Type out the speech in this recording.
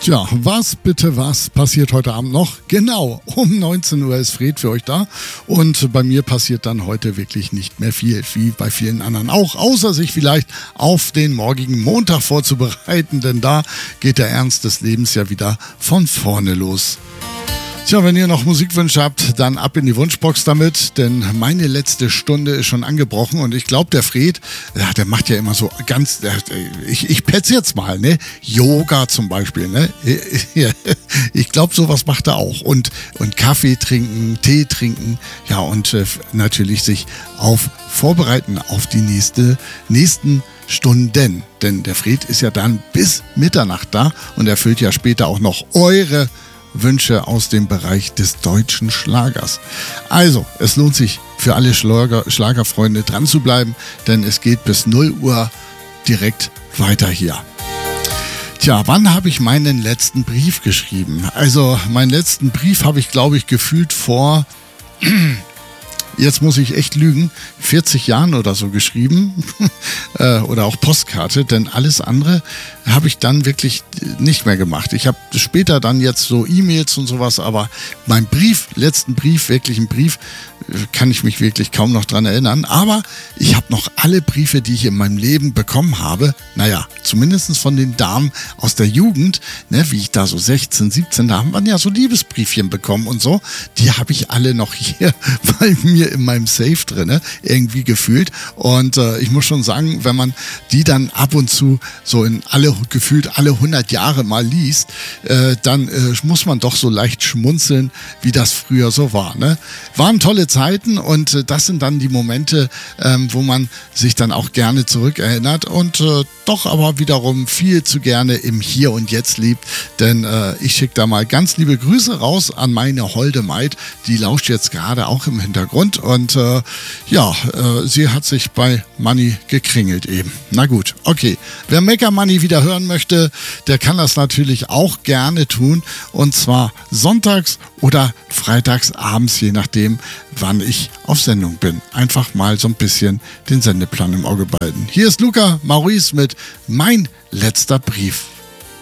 Tja, was passiert heute Abend noch? Genau, um 19 Uhr ist Fred für euch da und bei mir passiert dann heute wirklich nicht mehr viel, wie bei vielen anderen auch, außer sich vielleicht auf den morgigen Montag vorzubereiten, denn da geht der Ernst des Lebens ja wieder von vorne los. Tja, wenn ihr noch Musikwünsche habt, dann ab in die Wunschbox damit, denn meine letzte Stunde ist schon angebrochen und ich glaube, der Fred, ja, der macht ja immer so ganz, ich petz jetzt mal, ne, Yoga zum Beispiel, ne, ich glaube, sowas macht er auch und Kaffee trinken, Tee trinken, ja und natürlich sich vorbereiten auf die nächsten Stunden, denn der Fred ist ja dann bis Mitternacht da und erfüllt ja später auch noch eure Wünsche aus dem Bereich des deutschen Schlagers. Also, es lohnt sich für alle Schlagerfreunde dran zu bleiben, denn es geht bis 0 Uhr direkt weiter hier. Tja, wann habe ich meinen letzten Brief geschrieben? Also, meinen letzten Brief habe ich, glaube ich, gefühlt vor... Jetzt muss ich echt lügen, 40 Jahren oder so geschrieben oder auch Postkarte, denn alles andere habe ich dann wirklich nicht mehr gemacht. Ich habe später dann jetzt so E-Mails und sowas, aber mein letzten Brief, wirklichen Brief, kann ich mich wirklich kaum noch dran erinnern. Aber ich habe noch alle Briefe, die ich in meinem Leben bekommen habe, naja, zumindest von den Damen aus der Jugend, ne, wie ich da so 16, 17, da haben wir ja so Liebesbriefchen bekommen und so, die habe ich alle noch hier bei mir in meinem Safe drin, irgendwie gefühlt. Und ich muss schon sagen, wenn man die dann ab und zu so gefühlt alle 100 Jahre mal liest, dann muss man doch so leicht schmunzeln, wie das früher so war. Ne? Waren tolle Zeiten und das sind dann die Momente, wo man sich dann auch gerne zurückerinnert und doch aber wiederum viel zu gerne im Hier und Jetzt lebt, denn ich schicke da mal ganz liebe Grüße raus an meine holde Maid, die lauscht jetzt gerade auch im Hintergrund und sie hat sich bei Manni gekringelt eben. Na gut, okay. Wer Mecker Manni wieder hören möchte, der kann das natürlich auch gerne tun und zwar sonntags oder freitags abends, je nachdem, wann ich auf Sendung bin. Einfach mal so ein bisschen den Sendeplan im Auge behalten. Hier ist Luca Maurice mit Mein letzter Brief.